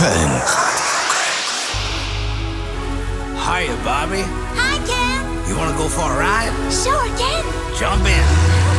Köln. Hiya, Bobby. Hi, Ken. You wanna go for a ride? Sure, Ken. Jump in.